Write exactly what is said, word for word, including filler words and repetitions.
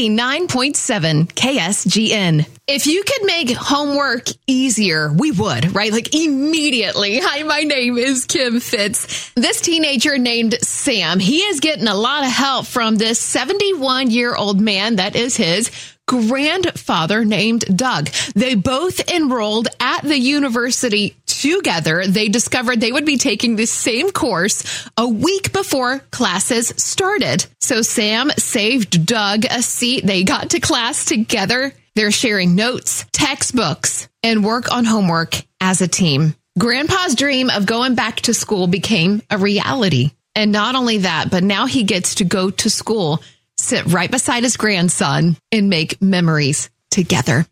ninety-nine point seven K S G N. If you could make homework easier, we would, right? Like immediately. Hi, my name is Kim Fitz. This teenager named Sam, he is getting a lot of help from this seventy-one-year-old man that is his grandfather named Doug. They both enrolled at the university together. They discovered they would be taking the same course a week before classes started. So Sam saved Doug a seat. They got to class together. They're sharing notes, textbooks, and work on homework as a team. Grandpa's dream of going back to school became a reality. And not only that, but now he gets to go to school, sit right beside his grandson, and make memories together.